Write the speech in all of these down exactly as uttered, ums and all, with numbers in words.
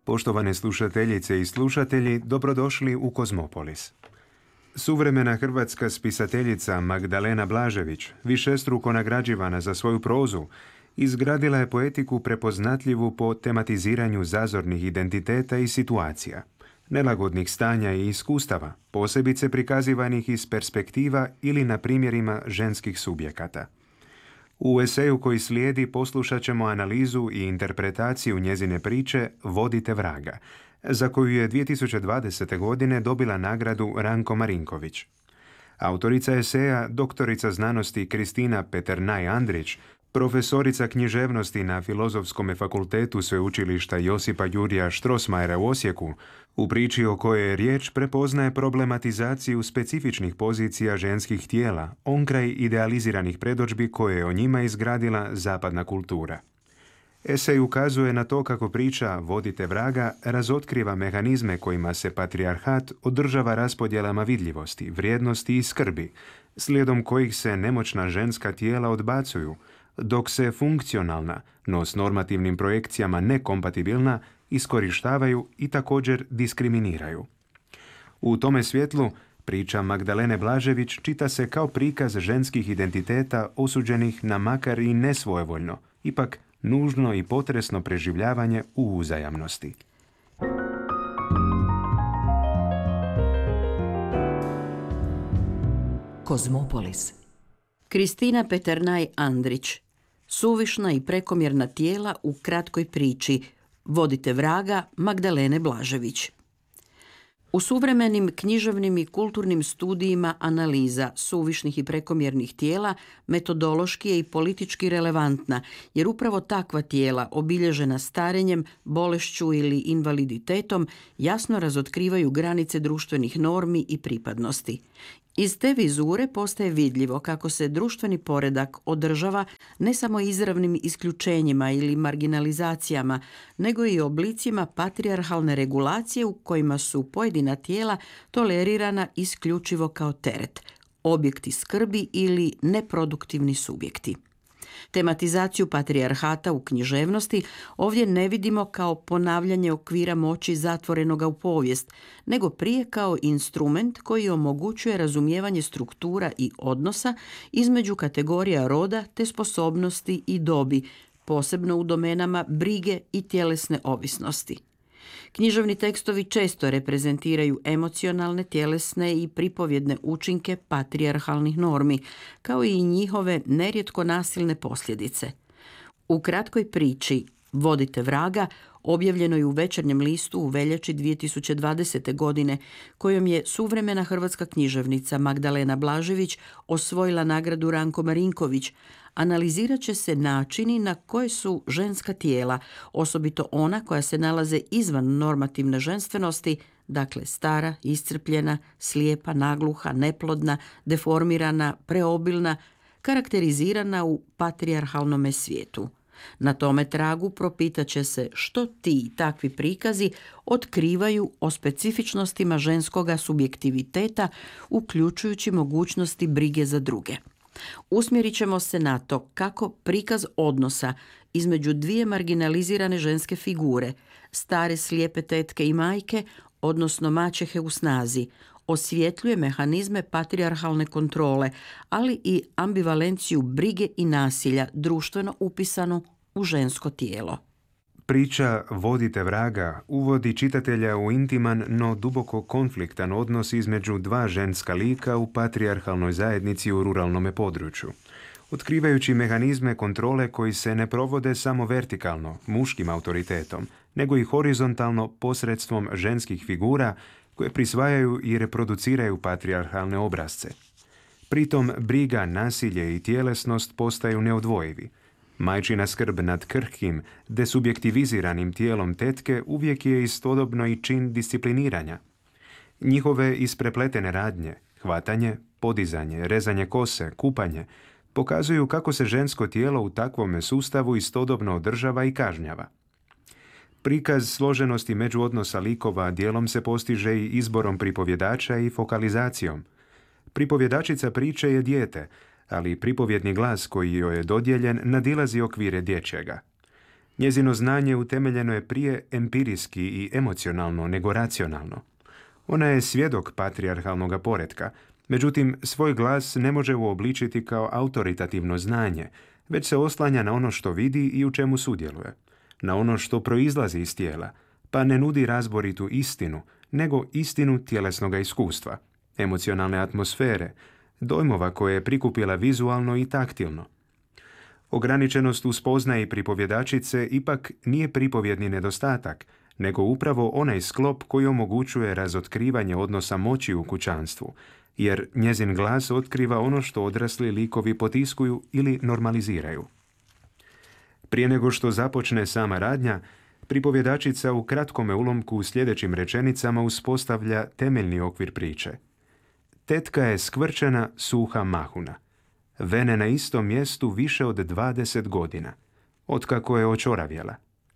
Poštovane slušateljice i slušatelji, dobrodošli u Kozmopolis. Suvremena hrvatska spisateljica Magdalena Blažević, višestruko nagrađivana za svoju prozu, izgradila je poetiku prepoznatljivu po tematiziranju zazornih identiteta i situacija, nelagodnih stanja i iskustava, posebice prikazivanih iz perspektiva ili na primjerima ženskih subjekata. U eseju koji slijedi poslušat ćemo analizu i interpretaciju njezine priče Vodite vraga, za koju je dvije tisuće dvadesete. godine dobila nagradu Ranko Marinković. Autorica eseja, doktorica znanosti Kristina Peternaj-Andrić, profesorica književnosti na Filozofskom fakultetu Sveučilišta Josipa Jurja Strossmayera u Osijeku, u priči o kojoj je riječ prepoznaje problematizaciju specifičnih pozicija ženskih tijela, onkraj idealiziranih predodžbi koje je o njima izgradila zapadna kultura. Esej ukazuje na to kako priča Vodite vraga razotkriva mehanizme kojima se patrijarhat održava raspodjelama vidljivosti, vrijednosti i skrbi, slijedom kojih se nemoćna ženska tijela odbacuju, dok se funkcionalna, no s normativnim projekcijama nekompatibilna, iskorištavaju i također diskriminiraju. U tome svjetlu, priča Magdalene Blažević čita se kao prikaz ženskih identiteta osuđenih na makar i nesvojevoljno, ipak nužno i potresno preživljavanje u uzajamnosti. Kozmopolis. Kristina Peternaj-Andrić. Suvišna i prekomjerna tijela u kratkoj priči Vodite vraga Magdalene Blažević. U suvremenim književnim i kulturnim studijima analiza suvišnih i prekomjernih tijela metodološki je i politički relevantna, jer upravo takva tijela, obilježena starenjem, bolešću ili invaliditetom, jasno razotkrivaju granice društvenih normi i pripadnosti. Iz te vizure postaje vidljivo kako se društveni poredak održava ne samo izravnim isključenjima ili marginalizacijama, nego i oblicima patrijarhalne regulacije u kojima su pojedina tijela tolerirana isključivo kao teret, objekti skrbi ili neproduktivni subjekti. Tematizaciju patrijarhata u književnosti ovdje ne vidimo kao ponavljanje okvira moći zatvorenoga u povijest, nego prije kao instrument koji omogućuje razumijevanje struktura i odnosa između kategorija roda te sposobnosti i dobi, posebno u domenama brige i tjelesne ovisnosti. Književni tekstovi često reprezentiraju emocionalne, tjelesne i pripovjedne učinke patrijarhalnih normi, kao i njihove nerijetko nasilne posljedice. U kratkoj priči Vodite vraga, objavljenoj u Večernjem listu u veljači dvije tisuće dvadesete. godine, kojom je suvremena hrvatska književnica Magdalena Blažević osvojila nagradu Ranko Marinković, analizirat će se načini na koje su ženska tijela, osobito ona koja se nalaze izvan normativne ženstvenosti, dakle stara, iscrpljena, slijepa, nagluha, neplodna, deformirana, preobilna, karakterizirana u patrijarhalnome svijetu. Na tome tragu propitat će se što ti takvi prikazi otkrivaju o specifičnostima ženskoga subjektiviteta, uključujući mogućnosti brige za druge. Usmjerit ćemo se na to kako prikaz odnosa između dvije marginalizirane ženske figure, stare slijepe tetke i majke, odnosno maćehe u snazi, osvjetljuje mehanizme patrijarhalne kontrole, ali i ambivalenciju brige i nasilja društveno upisanu u žensko tijelo. Priča Vodite vraga uvodi čitatelja u intiman, no duboko konfliktan odnos između dva ženska lika u patrijarhalnoj zajednici u ruralnome području, otkrivajući mehanizme kontrole koji se ne provode samo vertikalno, muškim autoritetom, nego i horizontalno posredstvom ženskih figura koje prisvajaju i reproduciraju patrijarhalne obrazce. Pritom briga, nasilje i tjelesnost postaju neodvojivi. Majčina skrb nad krhkim, desubjektiviziranim tijelom tetke uvijek je istodobno i čin discipliniranja. Njihove isprepletene radnje, hvatanje, podizanje, rezanje kose, kupanje, pokazuju kako se žensko tijelo u takvom sustavu istodobno održava i kažnjava. Prikaz složenosti međuodnosa likova dijelom se postiže i izborom pripovjedača i fokalizacijom. Pripovjedačica priče je dijete, ali pripovjedni glas koji joj je dodijeljen nadilazi okvire dječjega. Njezino znanje utemeljeno je prije empirijski i emocionalno nego racionalno. Ona je svjedok patrijarhalnog poretka, međutim svoj glas ne može uobličiti kao autoritativno znanje, već se oslanja na ono što vidi i u čemu sudjeluje, na ono što proizlazi iz tijela, pa ne nudi razboritu istinu, nego istinu tjelesnog iskustva, emocionalne atmosfere, dojmova koje je prikupila vizualno i taktilno. Ograničenost u spoznaji pripovjedačice ipak nije pripovjedni nedostatak, nego upravo onaj sklop koji omogućuje razotkrivanje odnosa moći u kućanstvu, jer njezin glas otkriva ono što odrasli likovi potiskuju ili normaliziraju. Prije nego što započne sama radnja, pripovjedačica u kratkome ulomku u sljedećim rečenicama uspostavlja temeljni okvir priče. Tetka je skvrčena, suha mahuna. Vene na istom mjestu više od dvadeset godina, otkako je očoravjela.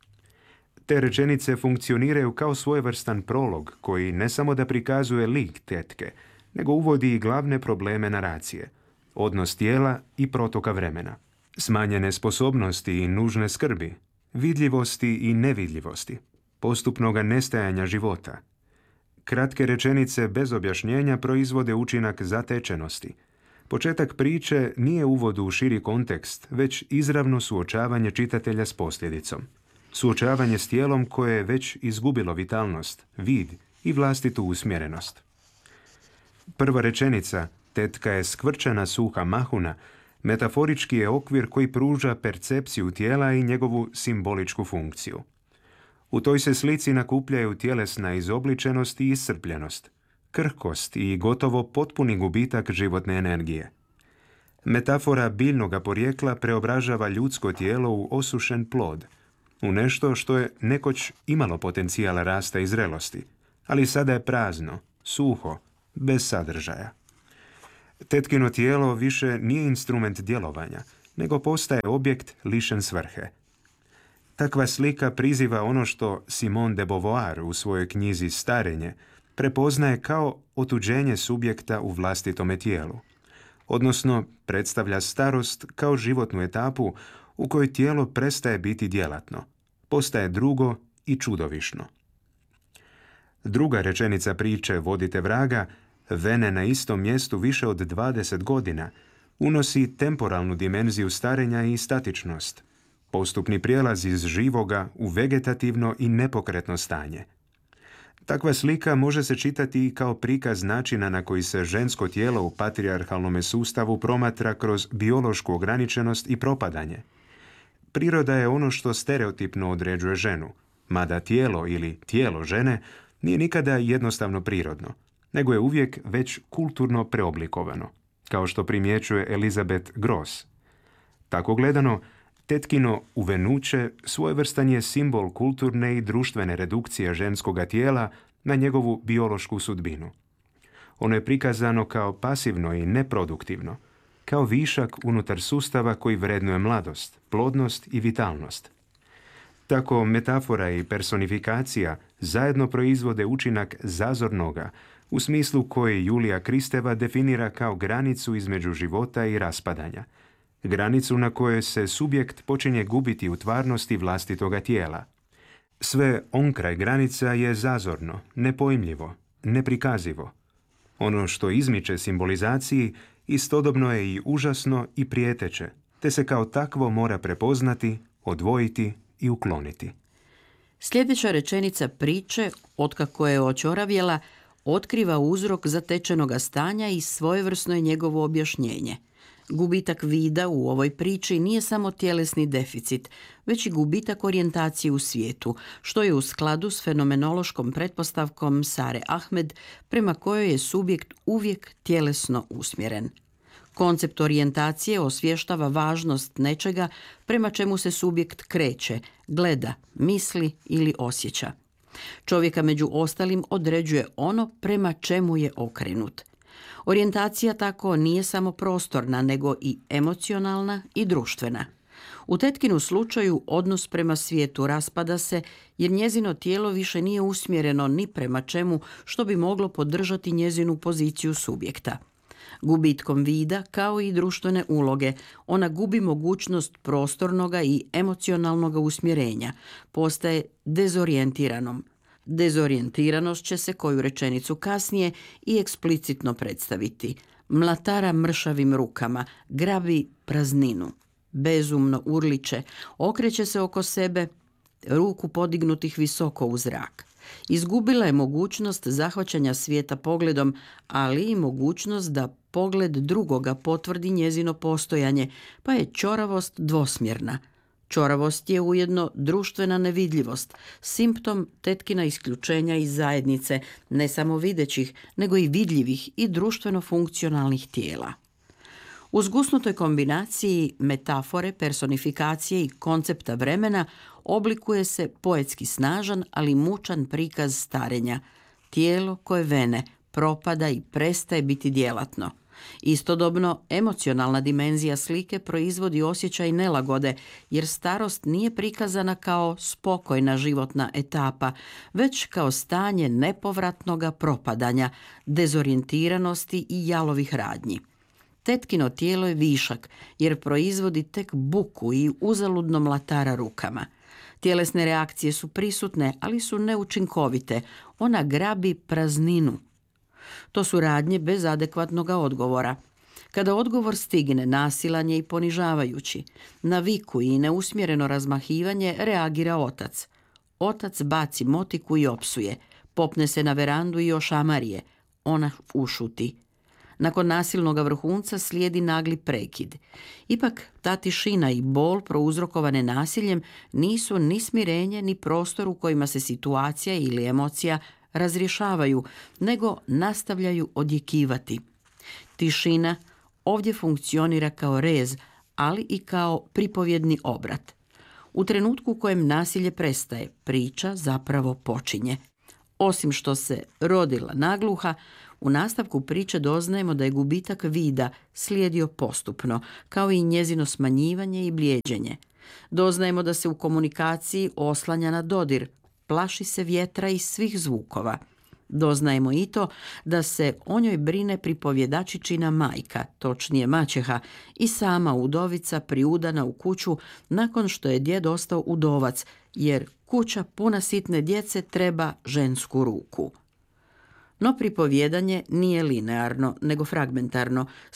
Te rečenice funkcioniraju kao svojevrstan prolog koji ne samo da prikazuje lik tetke, nego uvodi i glavne probleme naracije, odnos tijela i protoka vremena, smanjene sposobnosti i nužne skrbi, vidljivosti i nevidljivosti, postupnoga nestajanja života. Kratke rečenice bez objašnjenja proizvode učinak zatečenosti. Početak priče nije uvod u širi kontekst, već izravno suočavanje čitatelja s posljedicom. Suočavanje s tijelom koje je već izgubilo vitalnost, vid i vlastitu usmjerenost. Prva rečenica, tetka je skvrčana suha mahuna, metaforički je okvir koji pruža percepciju tijela i njegovu simboličku funkciju. U toj se slici nakupljaju tjelesna izobličenost i iscrpljenost, krhkost i gotovo potpuni gubitak životne energije. Metafora biljnoga porijekla preobražava ljudsko tijelo u osušen plod, u nešto što je nekoć imalo potencijala rasta i zrelosti, ali sada je prazno, suho, bez sadržaja. Tetkino tijelo više nije instrument djelovanja, nego postaje objekt lišen svrhe. Takva slika priziva ono što Simone de Beauvoir u svojoj knjizi Starenje prepoznaje kao otuđenje subjekta u vlastitome tijelu, odnosno predstavlja starost kao životnu etapu u kojoj tijelo prestaje biti djelatno, postaje drugo i čudovišno. Druga rečenica priče Vodite vraga, vene na istom mjestu više od dvadeset godina, unosi temporalnu dimenziju starenja i statičnost, postupni prijelaz iz živoga u vegetativno i nepokretno stanje. Takva slika može se čitati i kao prikaz načina na koji se žensko tijelo u patrijarhalnom sustavu promatra kroz biološku ograničenost i propadanje. Priroda je ono što stereotipno određuje ženu, mada tijelo ili tijelo žene nije nikada jednostavno prirodno, nego je uvijek već kulturno preoblikovano, kao što primjećuje Elizabeth Gross. Tako gledano, tetkino uvenuće svojevrstan je simbol kulturne i društvene redukcije ženskoga tijela na njegovu biološku sudbinu. Ono je prikazano kao pasivno i neproduktivno, kao višak unutar sustava koji vrednuje mladost, plodnost i vitalnost. Tako metafora i personifikacija zajedno proizvode učinak zazornoga, u smislu koji Julija Kristeva definira kao granicu između života i raspadanja, granicu na kojoj se subjekt počinje gubiti u tvarnosti vlastitoga tijela. Sve onkraj granica je zazorno, nepojmljivo, neprikazivo. Ono što izmiče simbolizaciji istodobno je i užasno i prijeteće, te se kao takvo mora prepoznati, odvojiti i ukloniti. Sljedeća rečenica priče, otkako je očoravjela, otkriva uzrok zatečenoga stanja i svojevrsno je njegovo objašnjenje. Gubitak vida u ovoj priči nije samo tjelesni deficit, već i gubitak orijentacije u svijetu, što je u skladu s fenomenološkom pretpostavkom Sare Ahmed, prema kojoj je subjekt uvijek tjelesno usmjeren. Koncept orijentacije osvještava važnost nečega prema čemu se subjekt kreće, gleda, misli ili osjeća. Čovjeka među ostalim određuje ono prema čemu je okrenut. Orijentacija tako nije samo prostorna, nego i emocionalna i društvena. U tetkinu slučaju odnos prema svijetu raspada se jer njezino tijelo više nije usmjereno ni prema čemu što bi moglo podržati njezinu poziciju subjekta. Gubitkom vida, kao i društvene uloge, ona gubi mogućnost prostornoga i emocionalnog usmjerenja, postaje dezorijentiranom. Dezorijentiranost će se koju rečenicu kasnije i eksplicitno predstaviti. Mlatara mršavim rukama, grabi prazninu. Bezumno urliče, okreće se oko sebe, ruku podignutih visoko u zrak. Izgubila je mogućnost zahvaćanja svijeta pogledom, ali i mogućnost da pogled drugoga potvrdi njezino postojanje, pa je ćoravost dvosmjerna. Ćoravost je ujedno društvena nevidljivost, simptom tetkina isključenja iz zajednice, ne samo videćih, nego i vidljivih i društveno funkcionalnih tijela. U zgusnutoj kombinaciji metafore, personifikacije i koncepta vremena oblikuje se poetski snažan, ali mučan prikaz starenja. Tijelo koje vene, propada i prestaje biti djelatno. Istodobno, emocionalna dimenzija slike proizvodi osjećaj nelagode, jer starost nije prikazana kao spokojna životna etapa, već kao stanje nepovratnoga propadanja, dezorijentiranosti i jalovih radnji. Tetkino tijelo je višak, jer proizvodi tek buku i uzaludno mlatara rukama. Tjelesne reakcije su prisutne, ali su neučinkovite. Ona grabi prazninu. To su radnje bez adekvatnog odgovora. Kada odgovor stigne, nasilan je i ponižavajući. Na viku i neusmjereno razmahivanje reagira otac. Otac baci motiku i opsuje. Popne se na verandu i ošamarije. Ona ušuti. Nakon nasilnog vrhunca slijedi nagli prekid. Ipak ta tišina i bol prouzrokovane nasiljem nisu ni smirenje ni prostor u kojima se situacija ili emocija razrješavaju, nego nastavljaju odjekivati. Tišina ovdje funkcionira kao rez, ali i kao pripovjedni obrat. U trenutku u kojem nasilje prestaje, priča zapravo počinje. Osim što se rodila nagluha, u nastavku priče doznajemo da je gubitak vida slijedio postupno, kao i njezino smanjivanje i blijeđenje. Doznajemo da se u komunikaciji oslanja na dodir, plaši se vjetra i svih zvukova. Doznajemo i to da se o njoj brine pripovjedačičina majka, točnije maćeha, i sama udovica priudana u kuću nakon što je djed ostao udovac, jer kuća puna sitne djece treba žensku ruku. No pripovjedanje nije linearno, nego fragmentarno,